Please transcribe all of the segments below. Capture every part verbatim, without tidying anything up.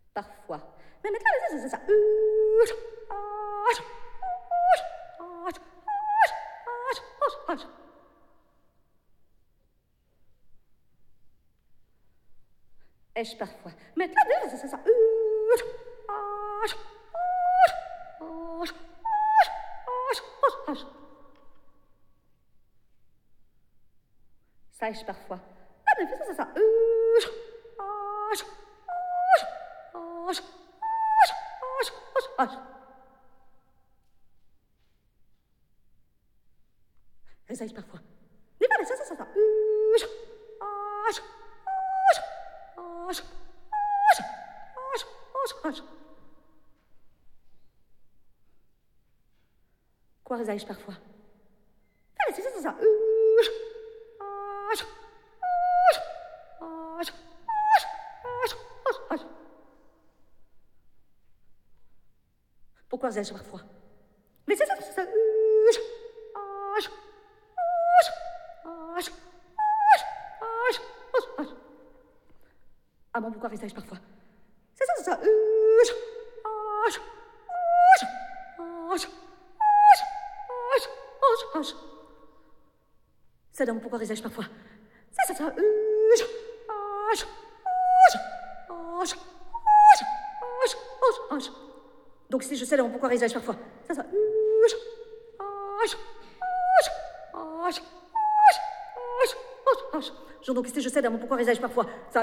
Parfois. Mais maintenant, c'est ça. Ai-je parfois. Maintenant, c'est ça. Sais-je parfois. C'est ça. Sais-je parfois. Mais pas ça, ça, ça, ça. Quoi résais-je parfois? Ah, c'est ça, c'est ça. Pourquoi résais-je parfois? Mais c'est ça, c'est ça. Ah bon, pourquoi résais-je parfois? C'est ça, c'est ça. C'est donc pourquoi résais-je parfois? C'est ça, ça. Donc si je sais donc pourquoi résais-je parfois? C'est ça. Donc si je sais donc pourquoi résais-je parfois? Ça.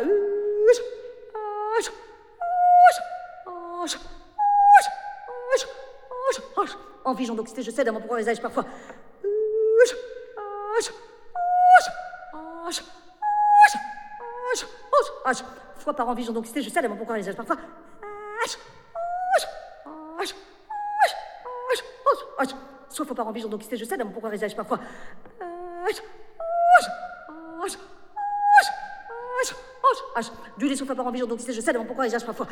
Envie, donc si je sais donc pourquoi résais-je parfois? Fois par envie, donc si je sais donc pourquoi résais-je parfois? Soit fois par envie, donc si je sais donc pourquoi résais-je parfois? Du lait, soit fois par envie, donc si je sais donc pourquoi résais-je parfois?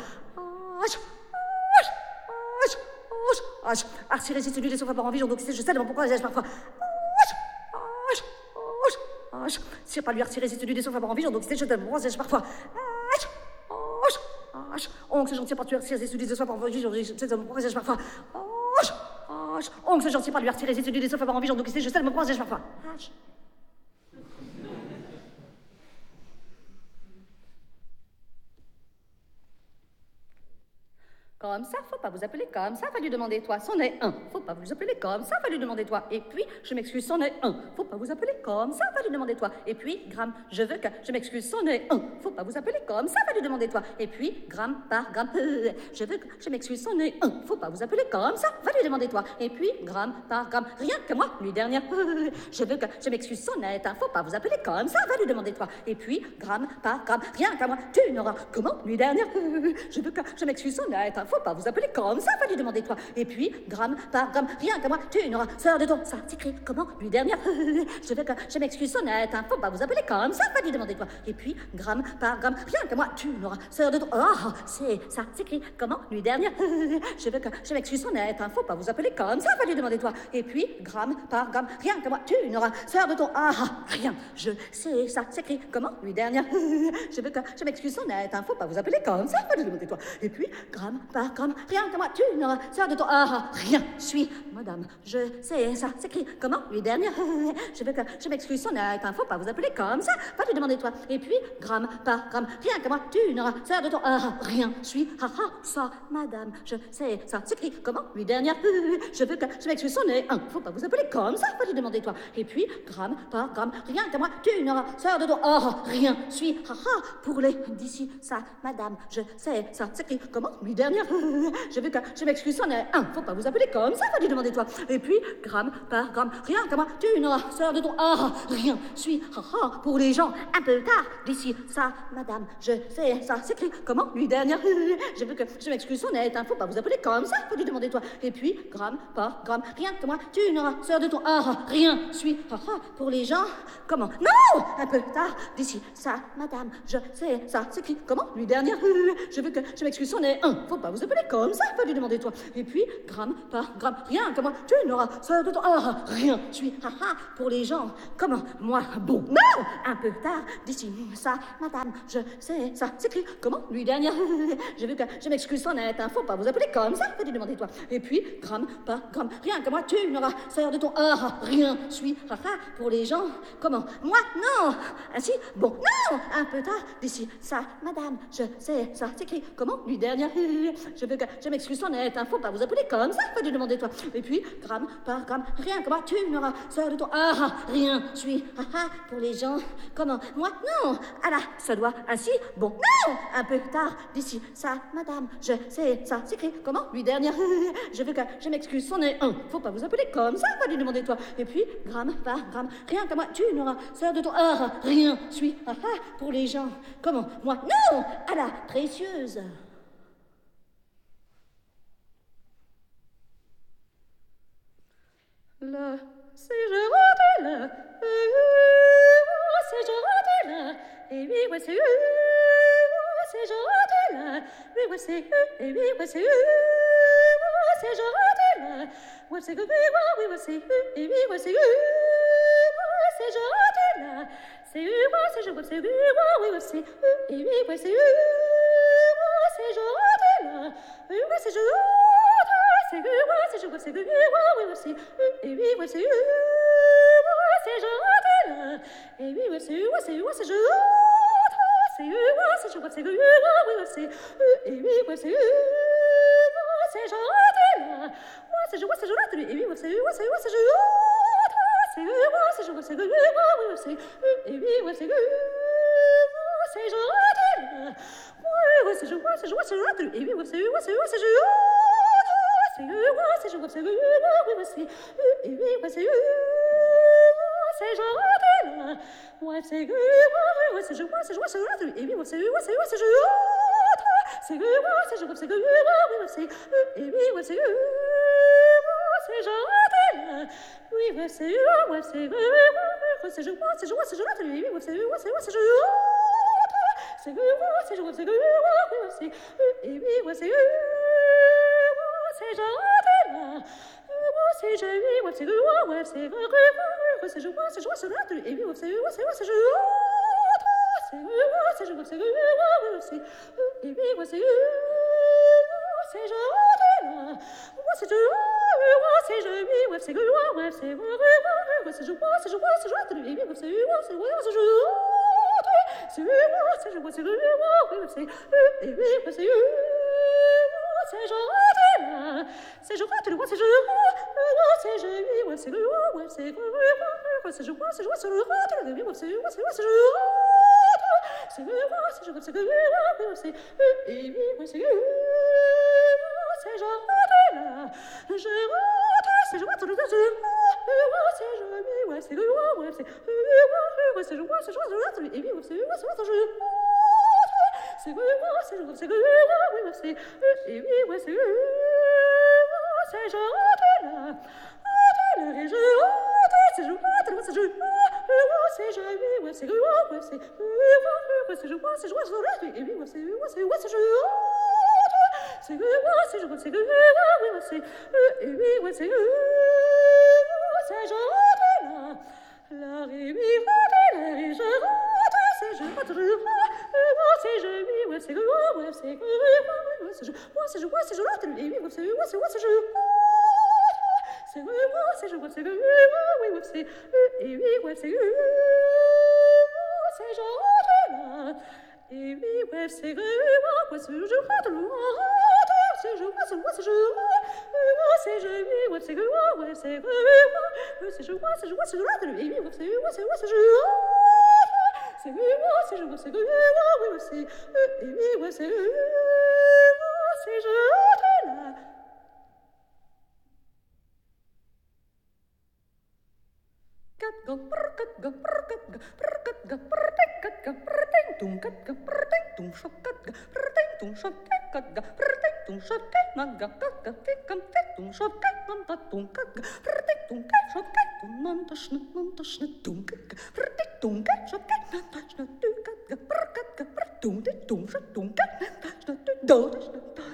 Arsi résiste du lait, soit fois par envie, donc si je sais donc pourquoi résais-je parfois? Si pas lui arsi résiste du lait, soit fois par envie, donc si je sais donc pourquoi résais-je parfois? Oncle, c'est gentil, pas tu résiste du lait, soit par envie, je sais donc pourquoi résais-je parfois? Oncle, c'est gentil, pas lui arsi résiste du lait, soit par envie, donc si je sais donc pourquoi résais-je parfois? Comme ça, faut pas vous appeler comme ça, va lui demander toi, c'en est un. Faut pas vous appeler comme ça, va lui demander toi. Et puis, je m'excuse, c'en est un. Faut pas vous appeler comme ça, va lui demander toi. Et puis, gramme, je veux que, je m'excuse, c'en est un. Faut pas vous appeler comme ça, va lui demander toi. Et puis, gramme par gramme, euh, je veux que, je m'excuse, c'en est un. Faut pas vous appeler comme ça, va lui demander toi. Et puis, gramme par gramme, rien que moi, nuit dernière, euh, je veux que, je m'excuse, c'en est un. Faut pas vous appeler comme ça, va lui demander toi. Et puis, gramme par gramme, rien qu'à moi, tu n'auras, comment, nuit dernière, euh, je veux que, je m'excuse, c'en est un. Faut pas vous appeler comme ça, va lui demander toi. Et puis, gramme par gramme, rien qu'à moi, tu n'auras, sœur de ton, ça s'écrit comment, nuit dernière, je veux que, je m'excuse, sonnette, hein, faut pas vous appeler comme ça, va lui demander toi. Et puis, gramme par gramme, rien qu'à moi, tu n'auras, sœur de ton, oh, c'est, ça s'écrit comment, nuit dernière, je veux que, je m'excuse, sonnette, hein, faut pas vous appeler comme ça, va lui demander toi. Et puis, gramme par gramme, rien qu'à moi, tu n'auras, sœur de ton, ah, rien, je sais, ça s'écrit comment, nuit dernière, je veux que, je m'excuse, sonnette, hein, faut pas vous appeler comme ça, va lui demander toi. Et puis, gramme par gramme, rien que moi, tu n'auras, sœur de ton, ah, rien, suis, madame, je sais, ça s'écrit comment, nuit dernière, je veux que, je m'excuse, sonnette, hein, faut pas vous appeler comme ça, va lui demander toi. Et puis, gramme par gramme, rien que moi, tu n'auras, sœur de ton, ah, rien, suis, ah, ah, ça, madame, je sais, ça s'écrit comment, nuit dernière, je veux que, je m'excuse, sonnette, hein, faut pas vous appeler comme ça, va lui demander toi. Et puis, gramme par gramme, rien que moi, tu n'auras, sœur de ton, ah, rien, suis, ah, ah, pour les d'ici, ça, madame, je sais, ça s'écrit comment, nuit dernière, je veux que, je m'excuse, c'en est un, faut pas vous appeler comme ça, va lui demander toi. Et puis, gramme par gramme, rien qu'à moi, tu n'auras, sœur de ton, ah, rien, suis, ah, ah, pour les gens, un peu tard, d'ici, ça, madame, je sais, ça s'écrit comment, nuit dernière, je veux que, je m'excuse, c'en est un, faut pas vous appeler comme ça, va lui demander toi. Et puis, gramme par gramme, rien que moi, tu n'auras, sœur de ton, ah, rien, suis, ah, ah, pour les gens, comment, non, un peu tard, d'ici, ça, madame, je sais, ça s'écrit comment, nuit dernière, je veux que, je m'excuse, c'en est un, faut pas vous vous appeler comme ça, va lui demander toi. Et puis, gramme par gramme, rien que moi, tu n'auras ça de toi. Ah, rien, je suis, ah ah, pour les gens, comment, moi, bon, non, un peu tard, d'ici, ça, madame, je sais, ça s'écrit, comment, lui dernière, j'ai vu que je m'excuse, c'en est un, faut pas vous appeler comme ça, va lui demander toi. Et puis, gramme par gramme, rien que moi, tu n'auras ça de ton, ah ah, rien, je suis, ah ah, pour les gens, comment, moi, non, ainsi, bon, non, un peu tard, d'ici, ça, madame, je sais, ça s'écrit, comment, lui dernière, je veux que je m'excuse, c'en est un, faut pas vous appeler comme ça, va lui demander toi. Et puis, gramme par gramme, rien que moi, tu n'auras ça de ton, ah ah, rien, je suis, ah ah, pour les gens, comment, moi, non, ah là, ça doit, ainsi, bon, non, un peu tard, d'ici, ça, madame, je sais, ça s'écrit, comment, lui dernière, je veux que je m'excuse, c'en est un, faut pas vous appeler comme ça, va lui demander toi. Et puis, gramme par gramme, rien que moi, tu n'auras ça de ton, ah ah, rien, je suis, ah ah, pour les gens, comment, moi, non, ah là, précieuse. Là, si je rentre là, si je rentre là, et oui, ouais, c'est eux, si je rentre là, oui, ouais, c'est eux, et oui, ouais, c'est eux, si je rentre là, ouais, c'est eux, oui, ouais, c'est eux, et oui, ouais, c'est eux, si je rentre là, c'est eux, c'est je, ouais, c'est eux, oui, ouais, c'est eux, et oui, ouais, c'est eux, si je rentre là, oui, ouais, c'est je c'est eux, c'est je, c'est eux, oui, c'est eux, et oui, ouais, c'est eux, c'est je rentre là, et oui, ouais, c'est eux, c'est eux, c'est je rentre, c'est eux, c'est je, c'est eux, oui, c'est eux, et oui, ouais, c'est eux, c'est je rentre là, c'est je, c'est je rentre, et oui, ouais, c'est eux, c'est eux, c'est je rentre, c'est eux, c'est je, c'est eux, oui, c'est eux, et oui, ouais, c'est eux, c'est je rentre là, oui, ouais, c'est je, c'est je, c'est je rentre, et oui, ouais, c'est eux, c'est eux, c'est je rentre. C'est eux, c'est je, c'est eux, oui, c'est eux, et oui, ouais, c'est eux, c'est je rentre là, ouais, c'est eux, ouais, c'est je, c'est je, c'est je rentre, et oui, ouais, c'est eux, c'est eux, c'est je rentre, c'est eux, c'est je, c'est eux, oui, c'est eux, et oui, ouais, c'est eux, c'est je rentre là, oui, ouais, c'est eux, ouais, c'est eux, c'est je, c'est je, c'est je rentre, et oui, ouais, c'est eux, c'est eux, c'est je rentre, c'est eux, c'est je, c'est eux, oui, c'est eux, et oui, ouais, c'est eux. C'est je rentre là, c'est je, oui, ouais, c'est eux, ouais, c'est eux, ouais, c'est je, c'est je, c'est rentre, et oui, ouais, c'est eux, c'est eux, c'est je rentre, c'est eux, c'est je, c'est eux, ouais, c'est eux, et oui, ouais, c'est eux, c'est je rentre là, ouais, c'est je, ouais, c'est je, oui, ouais, c'est eux, ouais, c'est eux, ouais, c'est je, c'est je, c'est je rentre, et oui, ouais, c'est eux, c'est eux, c'est je rentre, c'est eux, c'est je, c'est eux, ouais, c'est eux, et oui, ouais, c'est eux. C'est je rentre là, c'est je rentre là, c'est je rentre, c'est je, oui, ouais, c'est le, ouais, c'est le, ouais, c'est je, ouais, c'est je, c'est le rentre, oui, ouais, c'est, ouais, c'est, ouais, c'est je rentre, c'est le, ouais, c'est je, c'est le, ouais, c'est, et oui, ouais, c'est, c'est je rentre là, je rentre, c'est je rentre là, je rentre, c'est je, oui, ouais, c'est le, ouais, c'est, ouais, c'est je, ouais, c'est je, c'est le rentre, et oui, ouais, c'est, ouais, c'est, ouais, c'est je c'est eux, c'est eux, c'est eux, oui, c'est eux, et oui, ouais, c'est eux, c'est je rentre là, rentre là, et je rentre, c'est je rentre, c'est je, c'est je, oui, ouais, c'est eux, ouais, c'est eux, ouais, c'est je, c'est je, c'est je, et oui, ouais, c'est eux, c'est eux, c'est je rentre, c'est eux, c'est je, c'est eux, oui, ouais, c'est eux, et oui, ouais, c'est eux, c'est je rentre là, là, et oui, rentre là, et je rentre, c'est je rentre, je rentre. C'est je, oui, ouais, c'est le, ouais, c'est le, ouais, c'est je, ouais, c'est je, ouais, c'est je, rentre, et oui, ouais, c'est, ouais, c'est, ouais, c'est je, c'est le, ouais, c'est je, ouais, c'est le, oui, ouais, c'est, et oui, ouais, c'est, c'est je, rentre, là, et oui, ouais, c'est le, ouais, c'est je, rentre, rentre, c'est je, ouais, c'est, ouais, c'est je, ouais, c'est je, oui, ouais, c'est le, ouais, c'est le, ouais, c'est je, ouais, c'est je, ouais, c'est je, rentre, et oui, ouais, c'est, ouais, c'est, ouais, c'est je, c'est eux, c'est je, c'est eux, oui, c'est eux, et oui, ouais, c'est eux, c'est je rentre là. Kat go, kat go, kat go, kat go, kat go, kat tung, kat go, tung, shot, kat go, tung, shot, kat go, tung, shot, man go, kat go, kam, tung, shot, man ta tung, kat go, tung, kat shot, tung, man ta shna, man ta shna, tung, kat go, tung, kat shot, man ta shna, tung, kat go, kat go, tung, tung, shot, tung, kat, ta shna, do, ta shna, ta, kat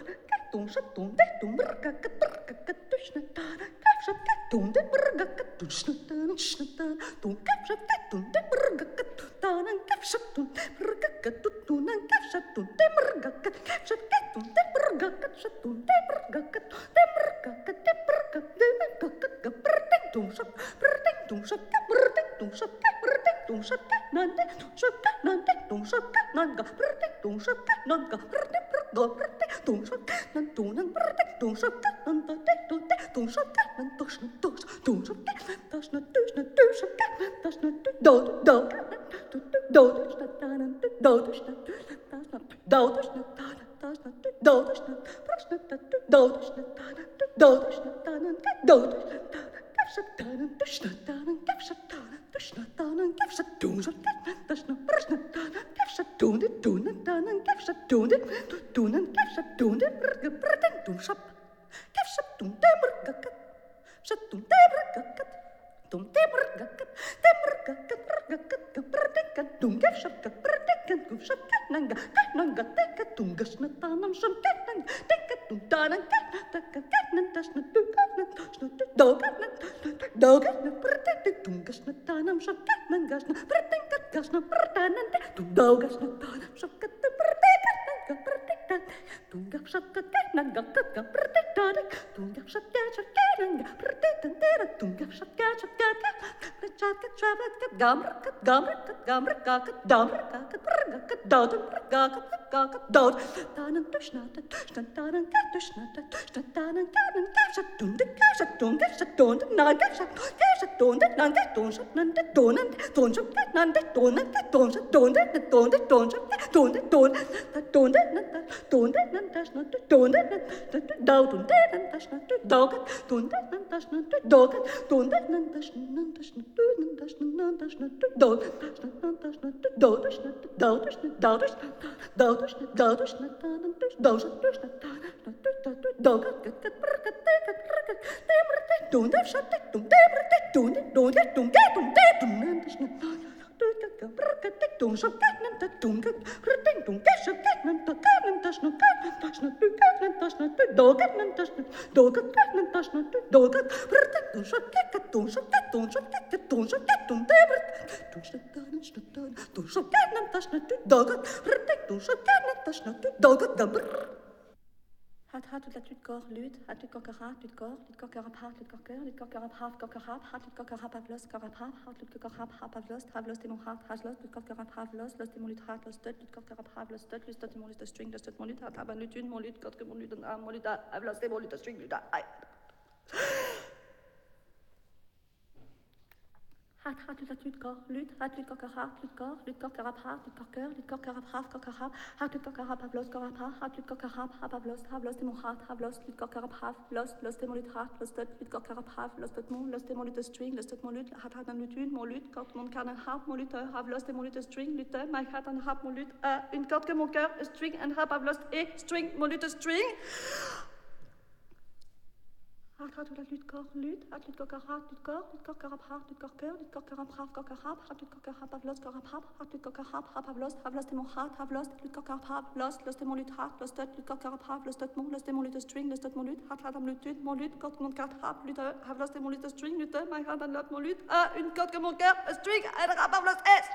tum shatum de tum brga kat brga kat tushna tana kapshat kat tum de brga kat tushna tana tushna tana tum kapshat kat tum de brga kat tana kapshat tum brga kat tuna kapshat tum de brga kat kapshat kat tum de brga kat shatum de brga kat de brga kat de brga de brga kat ga brga tum shat brga tum shat brga tum shat brga tum shat nan de tum shat nan de tum shat nan ga brga tum shat nan ga brga brga brga tum shat nan tum nan brga tum shat nan da de tum de tum shat nan toshna tosh tum shat toshna toshna tosh toshna do do do do toshna tanan do toshna toshna do toshna tanan toshna do toshna toshna do toshna tanan do toshna tanan do toshna tanan kapshat tanan toshna tanan kapshat tanan toshna tanan kapshat tum shat toshna toshna tanan kapshat tum de tunan tanan kapshat tum de tunan kapshat tum de brga brga tum shat kapshat tum de brga kat shat tum de brga kat tum de brga kat de brga kat brga kat brga kat tum kapshat kat brga kat tum shat kat nanga kat nanga de kat tum gasna tanan shat kat nanga de kat tum tanan kat kat kat nan tashna tu kat nan tashna tu do kat nan do kat nan brga kat tum gasna tanan shat kat nan gasna brga kat gasna brga nan de tum do gasna tanan shat kat brga kat nanga brga kat tum kapshat kat nanga kat kat brga kat tum kapshat kat shat kat nanga brga kat de tum kapshat kat shat kat kat kat kat kat gamr kat gamr kat gamr kat damr kat brga kat do brga kat kat do tanan tashna tashna tanan kat tashna tashna tanan kat kapshat tum de kapshat tum kapshat tum na kapshat kapshat tum de nan kat tum shat nan de tum nan tum shat kat nan de tum nan kat tum shat tum de tum de tum shat tum de tum tum de nan tum de nan tashna tum de nan do tum de nan tashna do kat tum de nan tashna do kat tum de nan tashna nan tashna nan tashna nan tashna do tashna nan tashna do tashna do tashna do tashna do tashna do tashna tanan do shat tashna tanan do kat kat kat brga kat kat brga de brga tum de shat tum de brga tum de do de tum de tum de tum nan tashna brga tum shat kat nan tum kat brga tum kat shat kat nan kat nan tashna kat nan tashna kat nan tashna do kat nan tashna do kat kat nan tashna do kat brga tum shat kat tum shat kat tum shat kat tum shat kat tum de brga tum shat tanan shat tanan tum shat kat nan tashna do kat brga tum shat kat nan tashna do kat gabr hat hat ut lut kor lut hat lut kor hat lut kor lut kor hat hat lut kor lut kor hat hat kor hat hat lut kor hat pavlos kor hat hat lut kor hat hat pavlos pavlos te mon hat hat los lut kor hat pavlos los te mon lut hat los lut kor hat pavlos lut lut te mon lut string los lut mon lut hat aber lut mon lut kor mon lut an mon lut pavlos te mon lut string lut ai hat hat lut lut kor lut hat lut kor hat lut kor lut kor hat hat lut kor lut kor hat hat kor hat hat lut kor hat pavlos kor hat hat lut kor hat hat pavlos pavlos te mon hat pavlos lut kor hat pavlos los te mon lut hat los lut kor hat pavlos lut mon los te mon lut string los lut mon lut hat hat lut mon lut kor mon kan hat mon lut pavlos te mon lut string lut my hat an hat mon lut une corde que mon cœur string and hat pavlos et string mon lut string hat hat lut lut kor lut hat lut kor hat lut kor lut kor hat hat lut kor cœur lut kor hat hat kor hat hat lut kor hat pavlos kor hat hat lut kor hat hat pavlos pavlos te mon hat pavlos lut kor hat pavlos los te mon lut hat los lut kor hat pavlos lut mon los te mon lut string los lut mon lut hat hat lut mon lut kor mon carte hat lut pavlos te mon lut string lut my hat an lut mon lut une corde que mon cœur string and hat pavlos